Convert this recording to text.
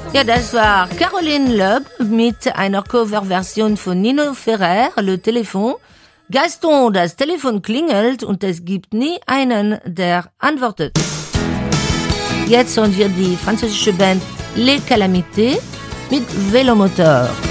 Ja, das war Caroline Loeb mit einer Coverversion von Nino Ferrer, Le Telefon. Gaston, das Telefon klingelt und es gibt nie einen, der antwortet. Jetzt hören wir die französische Band Les Calamités mit Velomotor.